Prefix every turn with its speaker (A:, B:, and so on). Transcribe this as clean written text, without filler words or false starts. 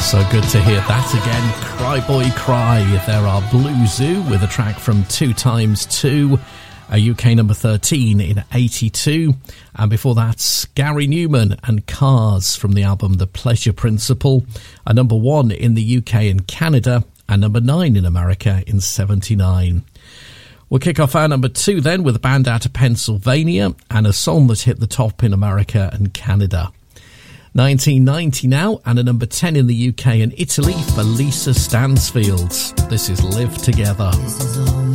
A: So good to hear that again. Cry Boy Cry. There are Blue Zoo with a track from 2x2, a UK number 13 in 82. And before that, Gary Newman and Cars from the album The Pleasure Principle, a number 1 in the UK and Canada, and number 9 in America in 79. We'll kick off our number 2 then with a band out of Pennsylvania and a song that hit the top in America and Canada. 1990 now, and a number 10 in the UK and Italy for Lisa Stansfield. This is Live Together.
B: This is all